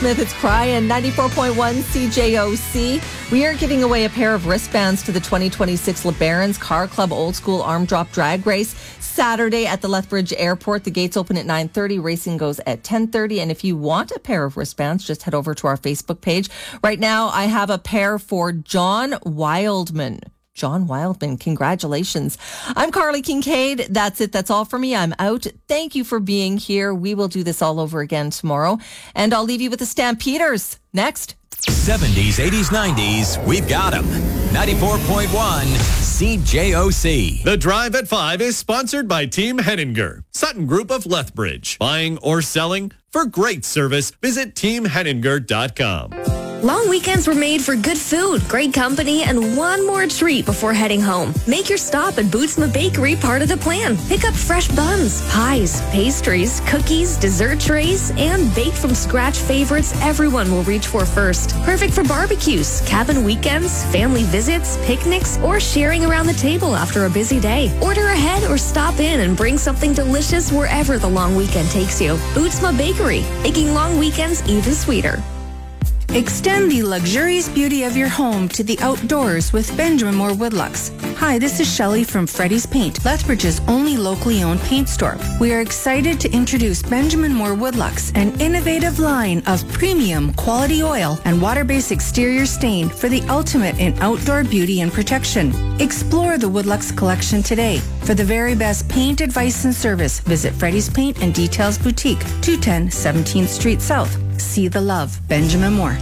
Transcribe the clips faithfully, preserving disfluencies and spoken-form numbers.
Smith, it's Cry and ninety-four point one C J O C. We are giving away a pair of wristbands to the twenty twenty-six LeBaron's Car Club Old School Arm Drop Drag Race Saturday at the Lethbridge Airport. The gates open at nine thirty. Racing goes at ten thirty. And if you want a pair of wristbands, just head over to our Facebook page. Right now, I have a pair for John Wildman. John Wildman, congratulations. I'm Carly Kincaid. That's it. That's all for me. I'm out. Thank you for being here. We will do this all over again tomorrow. And I'll leave you with the Stampeders next. seventies, eighties, nineties, we've got them. ninety-four point one C J O C. The Drive at five is sponsored by Team Henninger, Sutton Group of Lethbridge. Buying or selling? For great service, visit team henninger dot com. Long weekends were made for good food, great company, and one more treat before heading home. Make your stop at Bootsma Bakery part of the plan. Pick up fresh buns, pies, pastries, cookies, dessert trays, and baked from scratch favorites everyone will reach for first. Perfect for barbecues, cabin weekends, family visits, picnics, or sharing around the table after a busy day. Order ahead or stop in and bring something delicious wherever the long weekend takes you. Bootsma Bakery, making long weekends even sweeter. Extend the luxurious beauty of your home to the outdoors with Benjamin Moore Woodlucks. Hi, this is Shelley from Freddy's Paint, Lethbridge's only locally owned paint store. We are excited to introduce Benjamin Moore Woodlucks, an innovative line of premium quality oil and water-based exterior stain for the ultimate in outdoor beauty and protection. Explore the Woodlucks collection today. For the very best paint advice and service, visit Freddy's Paint and Details Boutique, two ten seventeenth Street South. See the love. Benjamin Moore.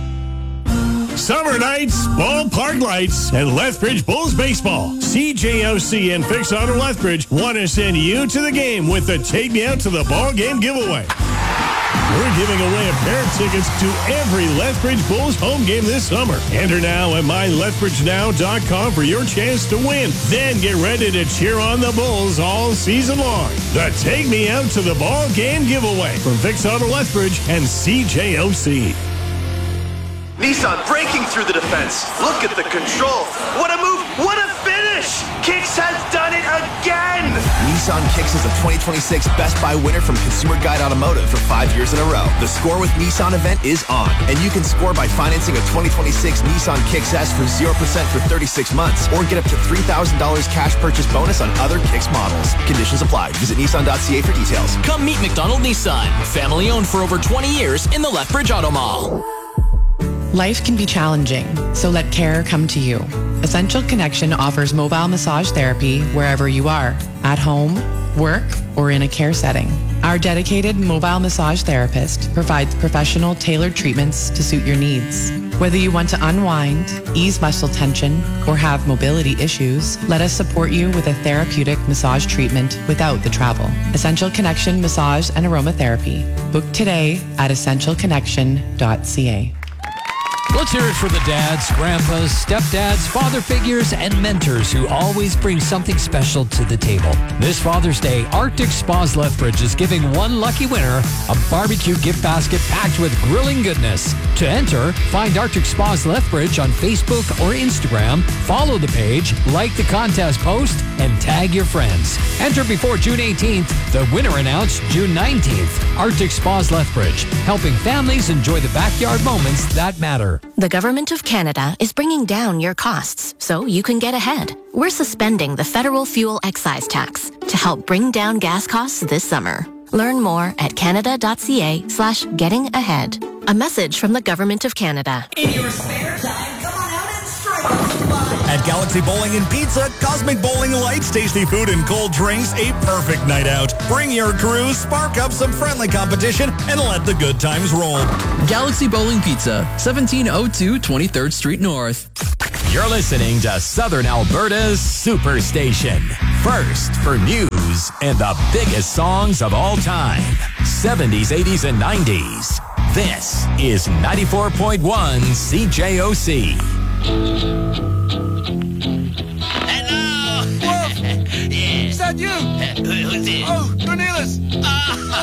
Summer nights, ballpark lights, and Lethbridge Bulls baseball. C J O C and Fix Auto Lethbridge want to send you to the game with the Take Me Out to the Ball Game giveaway. We're giving away a pair of tickets to every Lethbridge Bulls home game this summer. Enter now at my lethbridge now dot com for your chance to win. Then get ready to cheer on the Bulls all season long. The Take Me Out to the Ball Game giveaway from Fix Auto Lethbridge and C J O C. Nissan breaking through the defense. Look at the control. What a move. What a finish. Kicks has done it again. Nissan Kicks is a twenty twenty-six Best Buy winner from Consumer Guide Automotive for five years in a row. The Score with Nissan event is on, and you can score by financing a twenty twenty-six Nissan Kicks S for zero percent for thirty-six months, or get up to three thousand dollars cash purchase bonus on other Kicks models. Conditions apply. Visit nissan dot c a for details. Come meet McDonald Nissan, family owned for over twenty years in the Lethbridge Auto Mall. Life can be challenging, so let care come to you. Essential Connection offers mobile massage therapy wherever you are, at home, work, or in a care setting. Our dedicated mobile massage therapist provides professional tailored treatments to suit your needs. Whether you want to unwind, ease muscle tension, or have mobility issues, let us support you with a therapeutic massage treatment without the travel. Essential Connection Massage and Aromatherapy. Book today at essential connection dot c a. Let's hear it for the dads, grandpas, stepdads, father figures, and mentors who always bring something special to the table. This Father's Day, Arctic Spas Lethbridge is giving one lucky winner a barbecue gift basket packed with grilling goodness. To enter, find Arctic Spas Lethbridge on Facebook or Instagram, follow the page, like the contest post, and tag your friends. Enter before June eighteenth. The winner announced June nineteenth. Arctic Spas Lethbridge, helping families enjoy the backyard moments that matter. The Government of Canada is bringing down your costs so you can get ahead. We're suspending the federal fuel excise tax to help bring down gas costs this summer. Learn more at canada dot c a slash getting ahead. A message from the Government of Canada. In your spare time, come on out and strike some fun. At Galaxy Bowling and Pizza, Cosmic Bowling Lights, tasty food and cold drinks, a perfect night out. Bring your crew, spark up some friendly competition, and let the good times roll. Galaxy Bowling Pizza, seventeen oh two twenty-third Street North. You're listening to Southern Alberta's Superstation. First for news and the biggest songs of all time. seventies, eighties, and nineties. This is ninety-four point one C J O C. Hello! Wolf! Yeah. Is that you? Who's this? Oh, Cornelis! Uh,